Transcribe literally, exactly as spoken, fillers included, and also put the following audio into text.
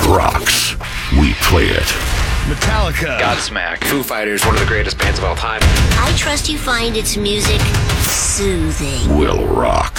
rocks. We play it. Metallica. Godsmack. Foo Fighters, one of the greatest bands of all time. I trust you find its music soothing. Will rock.